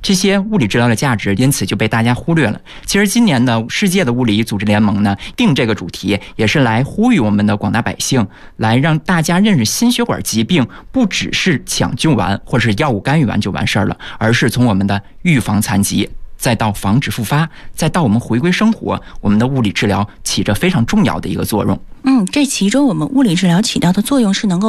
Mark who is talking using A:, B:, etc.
A: 这些物理治疗的价值因此就被大家忽略了。其实今年的世界的物理组织联盟呢定这个主题，也是来呼吁我们的广大百姓，来让大家认识心血管疾病不只是抢救完或者是药物干预完就完事儿了，而是从我们的预防残疾，再到防止复发，再到我们回归生活，我们的物理治疗起着非常重要的一个作用。
B: 这其中我们物理治疗起到的作用是能够